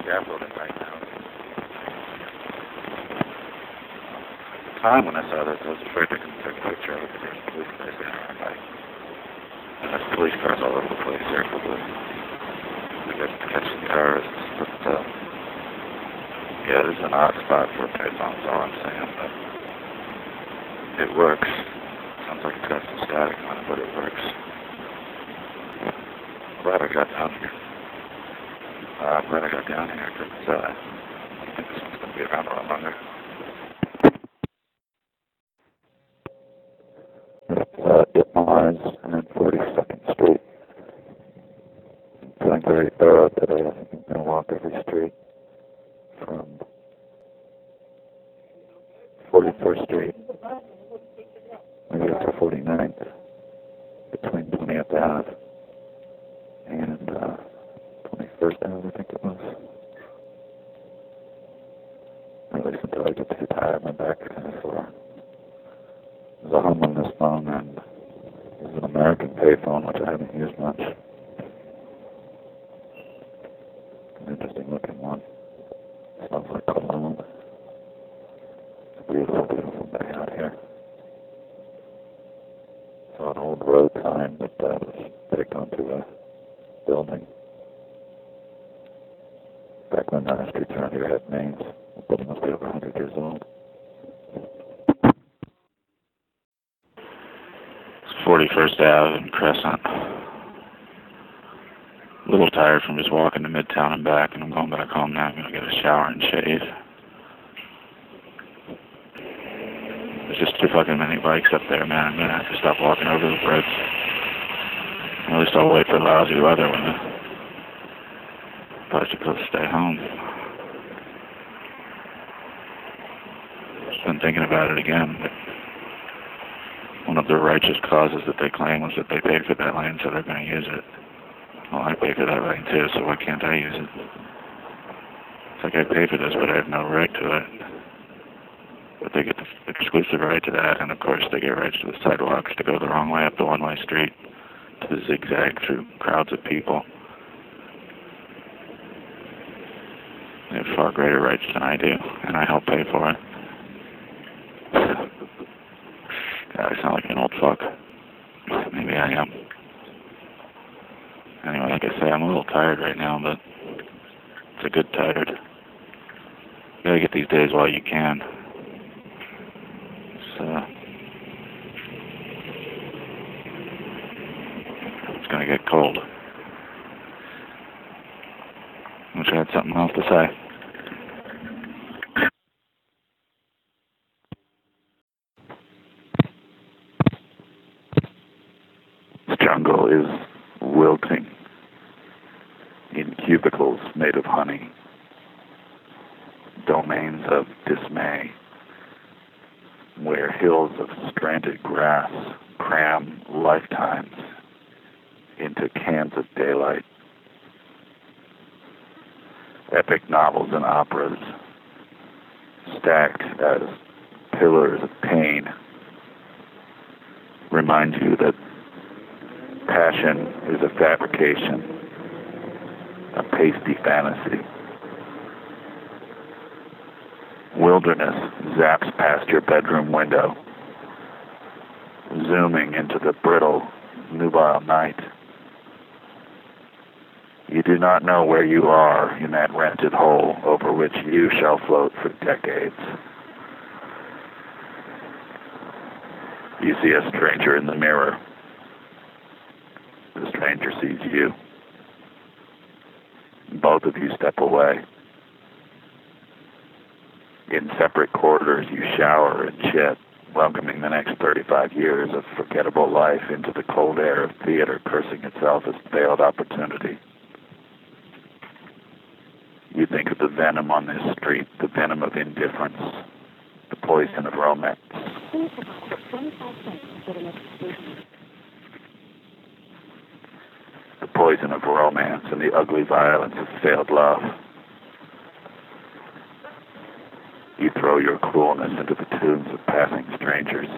scaffolding right now. Time when I saw this, I was afraid to take a picture of it because there's police cars there. And there's police cars all over the place here for the catching terrorists. But yeah, this is an odd spot for a payphone, is all I'm saying. But it works. Sounds like it's got some static on it, but it works. Glad I got down here. Glad I got down here because I think this one's going to be around a lot longer. At Mars and 42nd Street. Feeling very thorough today. I think I'm going to walk every street from 44th Street, maybe up to 49th, between 20th Ave and 21st Ave, I think it was. At least until I get too tired, my back is kind of sore. There's a home on this phone, and there's an American payphone, which I haven't used much. An interesting looking one. Smells like cologne. It's a beautiful, beautiful day out here. Saw an old road sign that was baked onto a building. Back when streets around here had names. The building must be over 100 years old. 41st Ave and Crescent. A little tired from just walking to Midtown and back, and I'm going back home now. I'm going to get a shower and shave. There's just too fucking many bikes up there, man. I'm going to have to stop walking over the bridge. At least I'll wait for lousy weather when the bicyclists stay home. Just been thinking about it again, but one of the righteous causes that they claim was that they paid for that lane, so they're going to use it. Well, I pay for that lane too, so why can't I use it? It's like I pay for this, but I have no right to it. But they get the exclusive right to that, and of course they get rights to the sidewalks to go the wrong way up the one-way street, to zigzag through crowds of people. They have far greater rights than I do, and I help pay for it. God, I sound like an old fuck. Maybe I am. Anyway, like I say, I'm a little tired right now, but it's a good tired. You gotta get these days while you can. It's gonna get cold. I wish I had something else to say. This jungle is wilting in cubicles made of honey, domains of dismay, where hills of stranded grass cram lifetimes into cans of daylight. Epic novels and operas stacked as pillars of pain remind you that passion is a fabrication, a pasty fantasy. Wilderness zaps past your bedroom window, zooming into the brittle, nubile night. You do not know where you are in that rented hole over which you shall float for decades. You see a stranger in the mirror. The stranger sees you. Both of you step away. In separate corridors, you shower and shit, welcoming the next 35 years of forgettable life into the cold air of theater, cursing itself as failed opportunity. You think of the venom on this street, the venom of indifference, the poison of romance. The poison of romance and the ugly violence of failed love. You throw your coolness into the tombs of passing strangers.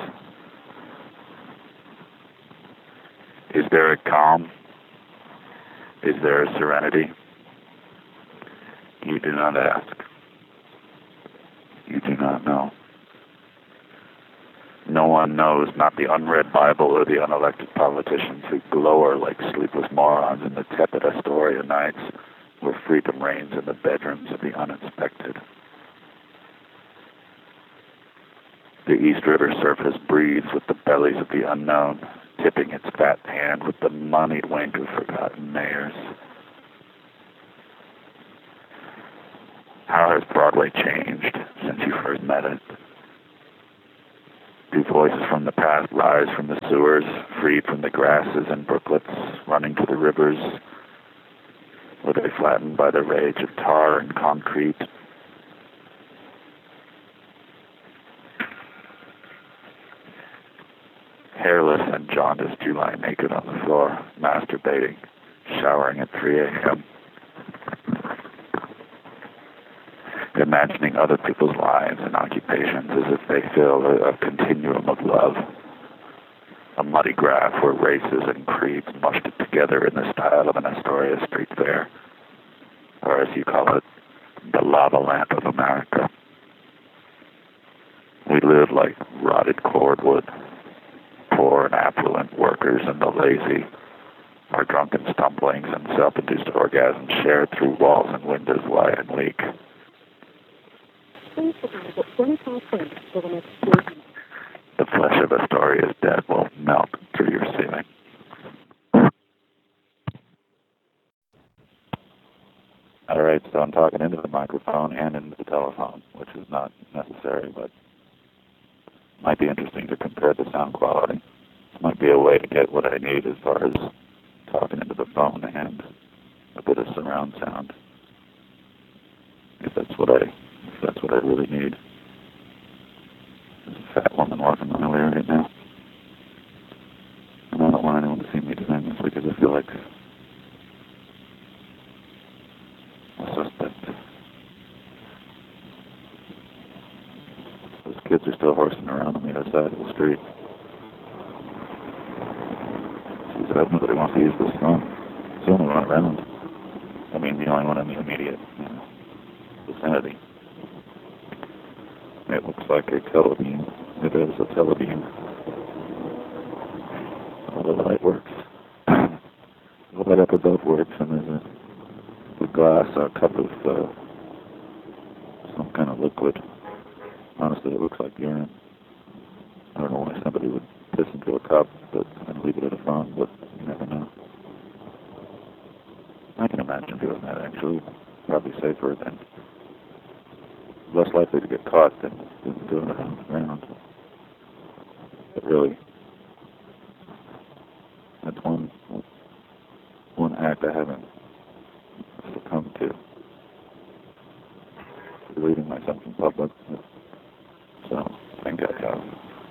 Is there a calm? Is there a serenity? You do not ask. You do not know. No one knows, not the unread Bible or the unelected politicians who glower like sleepless morons in the tepid Astoria nights where freedom reigns in the bedrooms of the uninspected. The East River surface breathes with the bellies of the unknown, tipping its fat hand with the moneyed wink of forgotten mayors. How has Broadway changed since you first met it? Do voices from the past rise from the sewers, freed from the grasses and brooklets, running to the rivers? Were they flattened by the rage of tar and concrete? Hairless and jaundiced, you lie naked on the floor, masturbating, showering at 3 a.m., imagining other people's lives and occupations as if they fill a continuum of love, a muddy graph where races and creeds mushed it together in the style of an Astoria street fair, or as you call it, the lava lamp of America. We live like rotted cordwood, poor and affluent workers and the lazy, our drunken stumblings and self-induced orgasms shared through walls and windows wide and weak. The flesh of Astoria's dead will melt through your ceiling. All right, so I'm talking into the microphone and into the telephone, which is not necessary, but might be interesting to compare the sound quality. Might be a way to get what I need as far as talking into the phone and a bit of surround sound, if that's what I really need. There's a fat woman walking my way right now. And I don't want anyone to see me doing this because I feel like a suspect. Those kids are still horsing around on the other side of the street. She said nobody wants to use this phone. It's the only one around. I mean, the only one in the immediate vicinity. It looks like a telebeam. It is a telebeam. All the light works. The light up above works, and there's a glass, a cup of some kind of liquid. Honestly, it looks like urine. I don't know why somebody would piss into a cup and leave it at a phone, but you never know. I can imagine doing that, actually. Probably safer than, less likely to get caught than doing it on the ground. But really, that's one act I haven't succumbed to. Relieving myself in public. So, I think I have.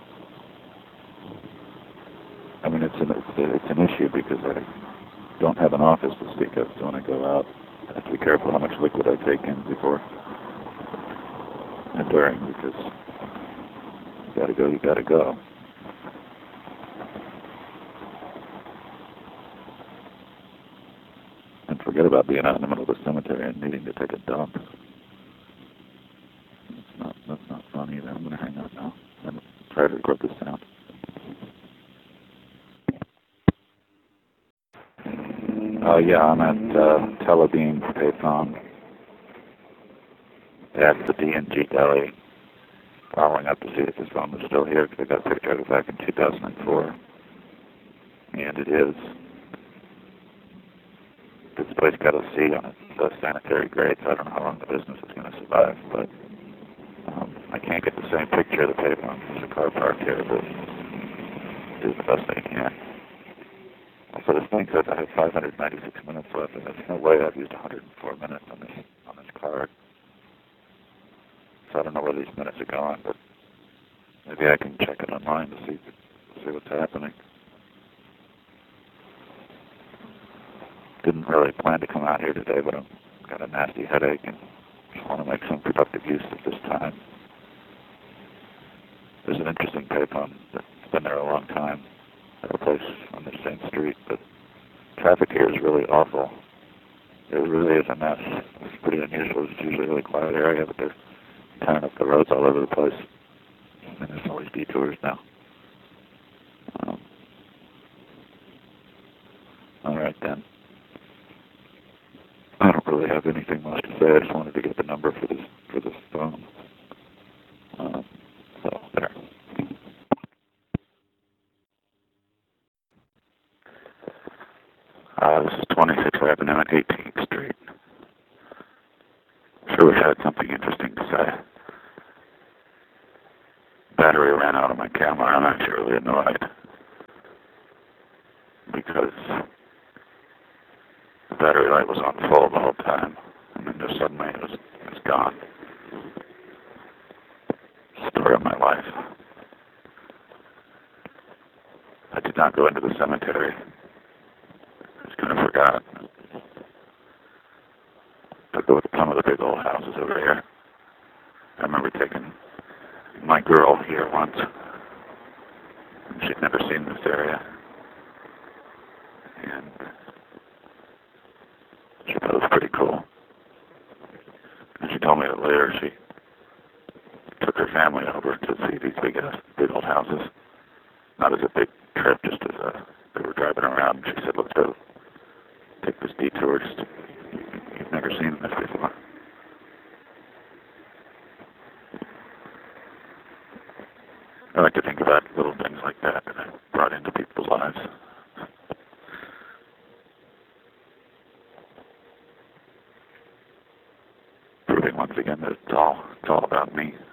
I mean, it's an issue because I don't have an office to speak of, so when I go out, I have to be careful how much liquid I take in before and during, because you gotta go. And forget about being out in the middle of the cemetery and needing to take a dump. That's not fun either. I'm gonna hang up now and try to record this sound. Yeah, I'm at Telebeam payphone at the D&G Deli, following up to see if this phone was still here, because I got a picture of it back in 2004. And it is. This place got a C on it, the sanitary grade, so I don't know how long the business is going to survive, but I can't get the same picture of the payphone. There's a car parked here, but do the best I can. So this thing says I have 596 minutes left, and there's no way I've used 104 minutes on this card. So I don't know where these minutes are going, but maybe I can check it online to see what's happening. Didn't really plan to come out here today, but I've got a nasty headache and just want to make some productive use of this time. There's an interesting payphone that's been there a long time at a place on the same street, but traffic here is really awful. It really is a mess. It's pretty unusual. It's usually a really quiet area, but they're tearing up the roads all over the place. And there's always detours now. Alright then. I don't really have anything much to say. I just wanted to get the number for this phone. So there. This is 26th Avenue and 18th Street. Sure wish I had something interesting to say. Battery ran out of my camera. I'm actually really annoyed. Because the battery light was on full the whole time. And then just suddenly it was gone. Story of my life. I did not go into the cemetery. I just kind of forgot. I go with some of the big old houses over here. I remember taking my girl here once. She'd never seen this area. And she thought it was pretty cool. And she told me that later she took her family over to see these big old houses. Not as a big trip, just as they were driving around. She said, let's go take this detour. You've never seen this before. I like to think about little things like that I brought into people's lives. Proving once again that it's all about me.